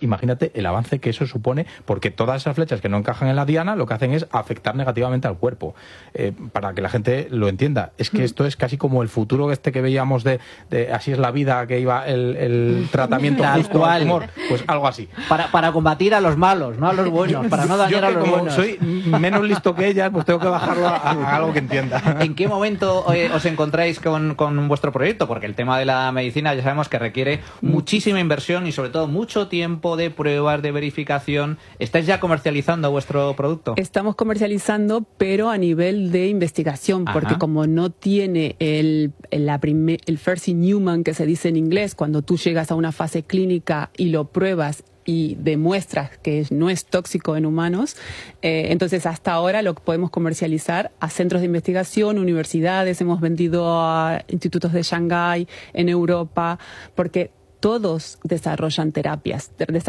imagínate el avance que eso supone, porque todas esas flechas que no encajan en la diana lo que hacen es afectar negativamente al cuerpo. Para que la gente lo entienda, es que esto es casi como el futuro que veíamos de Así es la vida, que iba el tratamiento justo al tumor, pues algo así. Para combatir a los malos, no a los buenos, para no dañar a los buenos. Soy menos listo que ellas, pues tengo que bajarlo a algo que entienda. ¿En qué momento os encontráis con vuestro proyecto? Porque el tema de la medicina ya sabemos que requiere muchísima inversión y sobre todo mucho tiempo de pruebas, de verificación. ¿Estáis ya comercializando vuestro producto? Estamos comercializando, pero a nivel de investigación, porque como no tiene el first in human que se dice en inglés, cuando tú llegas a una fase clínica y lo pruebas y demuestras que no es tóxico en humanos, entonces hasta ahora lo podemos comercializar a centros de investigación, universidades, hemos vendido a institutos de Shanghái, en Europa, porque todos desarrollan terapias,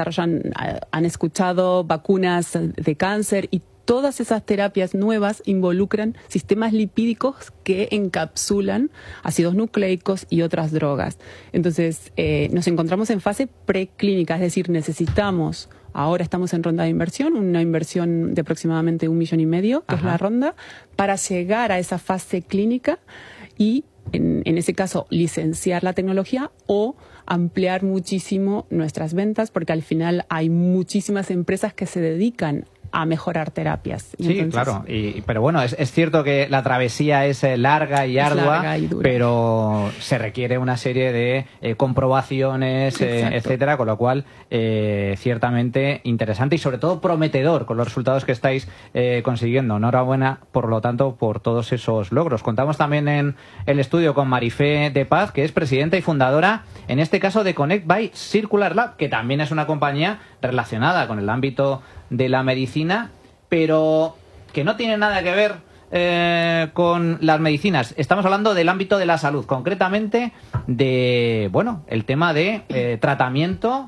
han escuchado vacunas de cáncer y todas esas terapias nuevas involucran sistemas lipídicos que encapsulan ácidos nucleicos y otras drogas. Entonces, nos encontramos en fase preclínica, es decir, ahora estamos en ronda de inversión, una inversión de aproximadamente 1,5 millones, que es la ronda, para llegar a esa fase clínica y, en ese caso, licenciar la tecnología o ampliar muchísimo nuestras ventas, porque al final hay muchísimas empresas que se dedican a mejorar terapias. Sí, entonces, claro. Pero bueno, es cierto que la travesía es larga y ardua, pero se requiere una serie de comprobaciones, etcétera, con lo cual ciertamente interesante y sobre todo prometedor con los resultados que estáis consiguiendo. Enhorabuena, por lo tanto, por todos esos logros. Contamos también en el estudio con Marifé de Paz, que es presidenta y fundadora, en este caso, de Connect by Circular Lab, que también es una compañía relacionada con el ámbito de la medicina, pero que no tiene nada que ver con las medicinas. Estamos hablando del ámbito de la salud, concretamente de, el tema de tratamiento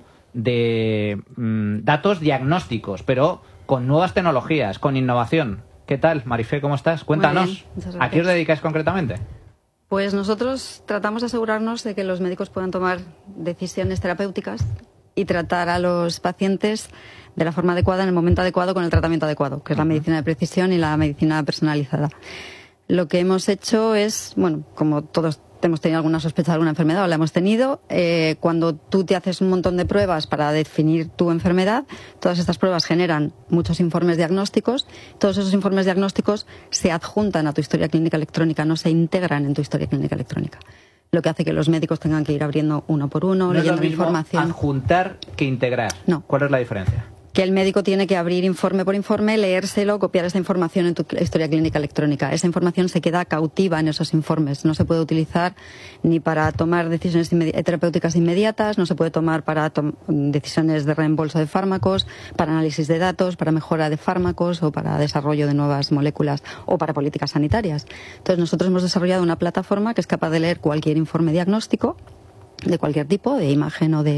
de datos diagnósticos, pero con nuevas tecnologías, con innovación. ¿Qué tal, Marifé? ¿Cómo estás? Cuéntanos. ¿A qué os dedicáis concretamente? Pues nosotros tratamos de asegurarnos de que los médicos puedan tomar decisiones terapéuticas y tratar a los pacientes de la forma adecuada, en el momento adecuado, con el tratamiento adecuado, que es la medicina de precisión y la medicina personalizada. Lo que hemos hecho es, como todos hemos tenido alguna sospecha de alguna enfermedad o la hemos tenido, cuando tú te haces un montón de pruebas para definir tu enfermedad, todas estas pruebas generan muchos informes diagnósticos, todos esos informes diagnósticos se adjuntan a tu historia clínica electrónica, no se integran en tu historia clínica electrónica. Lo que hace que los médicos tengan que ir abriendo uno por uno, leyendo información. ¿No es lo mismo adjuntar que integrar? No. ¿Cuál es la diferencia? Que el médico tiene que abrir informe por informe, leérselo, copiar esa información en tu historia clínica electrónica. Esa información se queda cautiva en esos informes. No se puede utilizar ni para tomar decisiones terapéuticas inmediatas, no se puede tomar para decisiones de reembolso de fármacos, para análisis de datos, para mejora de fármacos o para desarrollo de nuevas moléculas o para políticas sanitarias. Entonces nosotros hemos desarrollado una plataforma que es capaz de leer cualquier informe diagnóstico de cualquier tipo, de imagen o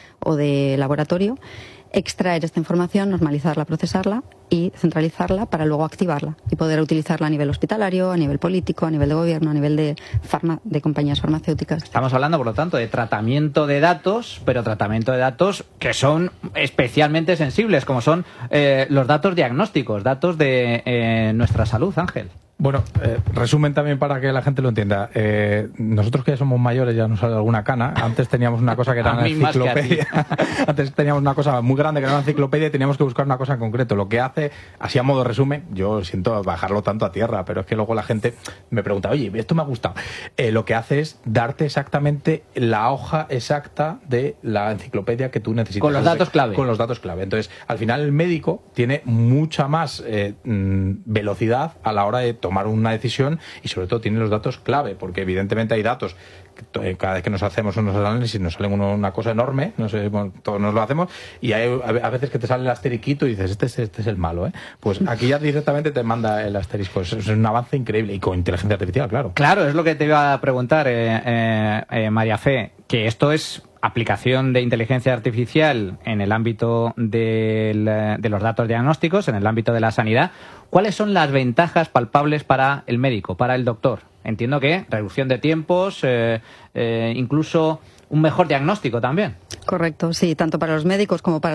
de laboratorio, extraer esta información, normalizarla, procesarla y centralizarla para luego activarla y poder utilizarla a nivel hospitalario, a nivel político, a nivel de gobierno, a nivel de compañías farmacéuticas. Estamos hablando, por lo tanto, de tratamiento de datos, pero tratamiento de datos que son especialmente sensibles, como son los datos diagnósticos, datos de nuestra salud, Ángel. Bueno, resumen también para que la gente lo entienda. Nosotros que ya somos mayores, ya nos sale alguna cana. Antes teníamos una cosa que era una enciclopedia. Antes teníamos una cosa muy grande que era una enciclopedia y teníamos que buscar una cosa en concreto. Lo que hace, así a modo resumen, yo siento bajarlo tanto a tierra, pero es que luego la gente me pregunta, oye, esto me ha gustado. Lo que hace es darte exactamente la hoja exacta de la enciclopedia que tú necesitas. Con los datos clave. Con los datos clave. Entonces, al final el médico tiene mucha más velocidad a la hora de tomar una decisión y sobre todo tiene los datos clave, porque evidentemente hay datos que cada vez que nos hacemos unos análisis nos salen una cosa enorme, no sé, todos nos lo hacemos y hay a veces que te sale el asteriquito y dices este es el malo, pues aquí ya directamente te manda el asterisco. Es un avance increíble y con inteligencia artificial, claro. Claro, es lo que te iba a preguntar, María Fe, que esto es aplicación de inteligencia artificial en el ámbito de los datos diagnósticos, en el ámbito de la sanidad. ¿Cuáles son las ventajas palpables para el médico, para el doctor? Entiendo que reducción de tiempos, incluso un mejor diagnóstico también. Correcto, sí, tanto para los médicos como para